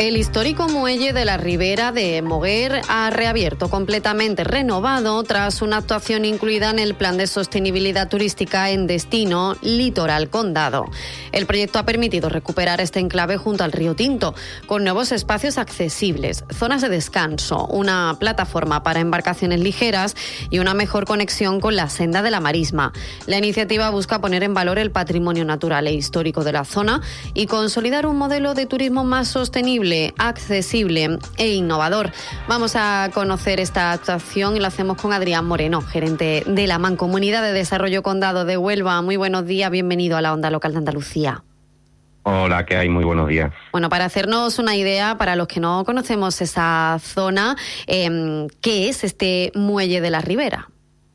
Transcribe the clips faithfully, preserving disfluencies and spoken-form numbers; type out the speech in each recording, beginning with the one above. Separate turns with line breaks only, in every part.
El histórico muelle de la Ribera de Moguer ha reabierto completamente renovado tras una actuación incluida en el Plan de Sostenibilidad Turística en destino Litoral Condado. El proyecto ha permitido recuperar este enclave junto al río Tinto, con nuevos espacios accesibles, zonas de descanso, una plataforma para embarcaciones ligeras y una mejor conexión con la senda de la Marisma. La iniciativa busca poner en valor el patrimonio natural e histórico de la zona y consolidar un modelo de turismo más sostenible, accesible e innovador. Vamos a conocer esta actuación y lo hacemos con Adrián Moreno, gerente de la Mancomunidad de Desarrollo Condado de Huelva. Muy buenos días, bienvenido a la Onda Local de Andalucía.
Hola, ¿qué hay? Muy buenos días.
Bueno, para hacernos una idea, para los que no conocemos esa zona, eh, ¿qué es este muelle de la Ribera?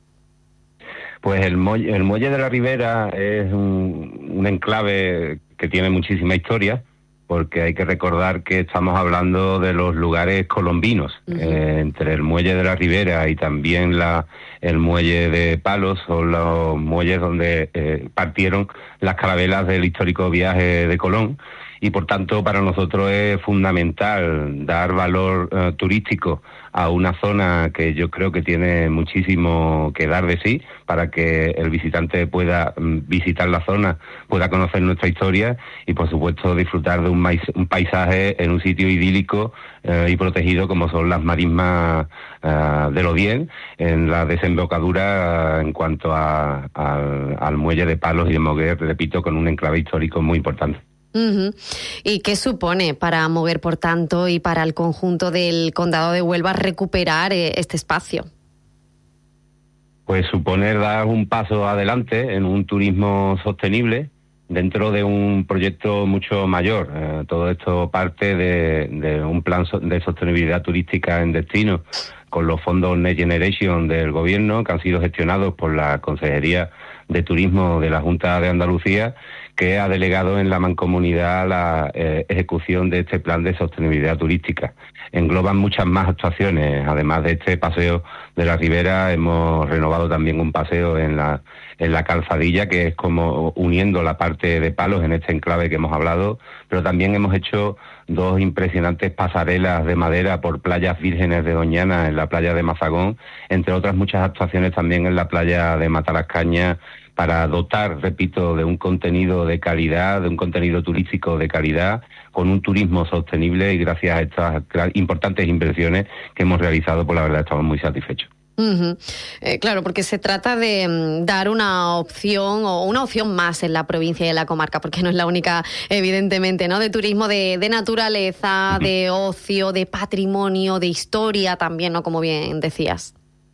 Pues el muelle, el muelle de la Ribera es un, un enclave que tiene muchísima historia, porque hay que recordar que estamos hablando de los lugares colombinos. Uh-huh. eh, entre el muelle de la Ribera y también la el muelle de Palos son los muelles donde eh, partieron las carabelas del histórico viaje de Colón, y por tanto para nosotros es fundamental dar valor uh, turístico a una zona que yo creo que tiene muchísimo que dar de sí para que el visitante pueda um, visitar la zona, pueda conocer nuestra historia y por supuesto disfrutar de un, mais, un paisaje en un sitio idílico uh, y protegido como son las marismas uh, del Odién, en la desembocadura uh, en cuanto a, a, al muelle de Palos y de Moguer, repito, con un enclave histórico muy importante.
Uh-huh. ¿Y qué supone para Moguer, por tanto, y para el conjunto del Condado de Huelva recuperar eh, este espacio?
Pues supone dar un paso adelante en un turismo sostenible dentro de un proyecto mucho mayor. Eh, todo esto parte de, de un plan so- de sostenibilidad turística en destino con los fondos Next Generation del Gobierno, que han sido gestionados por la Consejería de Turismo de la Junta de Andalucía, que ha delegado en la Mancomunidad la eh, ejecución de este plan de sostenibilidad turística. Engloban muchas más actuaciones. Además de este paseo de la Ribera, hemos renovado también un paseo en la en la Calzadilla, que es como uniendo la parte de Palos en este enclave que hemos hablado, pero también hemos hecho dos impresionantes pasarelas de madera por playas vírgenes de Doñana en la playa de Mazagón, entre otras muchas actuaciones también en la playa de Matalascaña, para dotar, repito, de un contenido de calidad, de un contenido turístico de calidad, con un turismo sostenible, y gracias a estas importantes inversiones que hemos realizado, pues la verdad estamos muy satisfechos.
Uh-huh. Eh, claro, porque se trata de um, dar una opción o una opción más en la provincia y en la comarca, porque no es la única, evidentemente, ¿no? De turismo, de, de naturaleza, uh-huh. de ocio, de patrimonio, de historia también, ¿no? Como bien decías.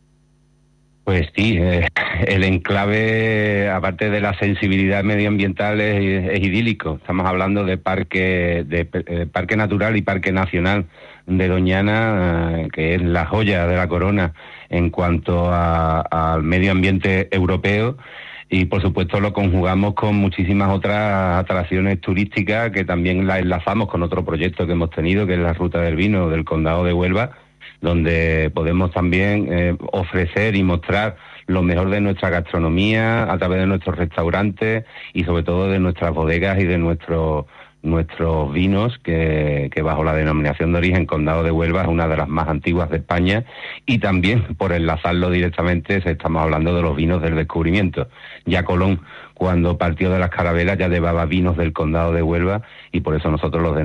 Pues sí, eh, el enclave, aparte de la sensibilidad medioambiental, es, es idílico. Estamos hablando de parque, de, de parque natural y parque nacional de Doñana, eh, que es la joya de la corona en cuanto a, al medio ambiente europeo. Y por supuesto lo conjugamos con muchísimas otras atracciones turísticas que también las enlazamos con otro proyecto que hemos tenido, que es la Ruta del Vino del Condado de Huelva, donde podemos también eh, ofrecer y mostrar lo mejor de nuestra gastronomía a través de nuestros restaurantes y sobre todo de nuestras bodegas y de nuestros nuestros vinos, que, que bajo la denominación de origen Condado de Huelva es una de las más antiguas de España, y también por enlazarlo directamente estamos hablando de los vinos del descubrimiento. Ya Colón, cuando partió de las carabelas, ya llevaba vinos del Condado de Huelva, y por eso nosotros los denominamos